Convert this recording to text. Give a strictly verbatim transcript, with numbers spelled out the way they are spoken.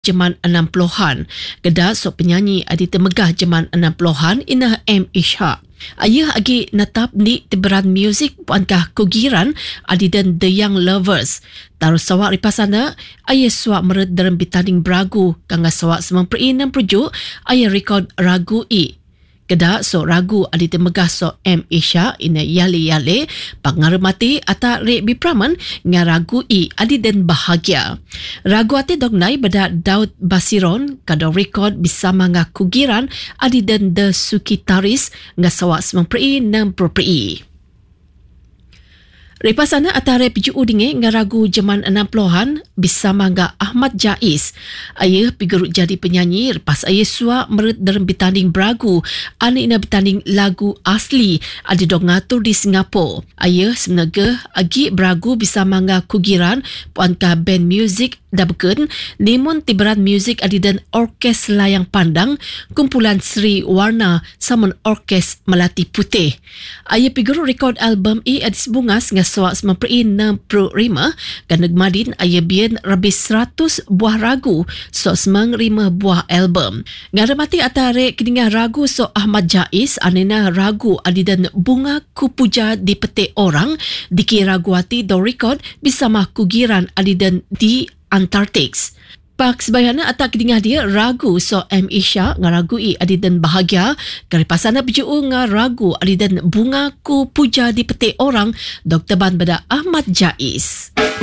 Jeman enam puluhan. Kedah sok penyanyi adi temegah jeman enam puluhan inah M. Ishak. Ayah agi natap ni tiberan muzik puankah kugiran adi dan The Young Lovers. Taruh sawak ripasana, ayah suak meret dalam bitanding beragu. Kanga sawak semang peri enam perjuk, ayah rekod ragu i. Kedah so ragu adi temegah so M. Isha ina yale-yale pangaremati ata rek bipraman nga ragu i adi dan bahagia. Ragu ati dognai beda Daud Basiron kada rekod bersama nga kugiran adi dan The Sukitaris nga sawak semang peri enam peri. Repasana atare piju udinge nga ragu jeman enam puluhan bersama nga Ahmad Jais. Ayah pigerut jadi penyanyi lepas ayah suak meret dalam bertanding beragu ane ina bertanding lagu asli adi dok ngatur di Singapura. Ayah semenaga agi beragu bersama nga kugiran puankah band muzik Dabken, limun tiberan muzik adi dan orkes layang pandang kumpulan Sri Warna samun orkes Melati Putih. Ayah pigerut rekod album i adis bungas nga sawak sembilan puluh enam rima kan negmadin ayah bian lebih seratus buah ragu so semang lima buah album. Ngaramati atare kedingah ragu so Ahmad Jais anena ragu adi dan bunga ku puja di petik orang diki ragu ati do rekod bersama kugiran adi dan di Antarctics. Pak sebayana atak kedingah dia ragu so M. Isha nga ragu i adi dan bahagia karipasana pejuu nga ragu adi dan bunga ku puja di petik orang Doktor Ban pada Ahmad Jais.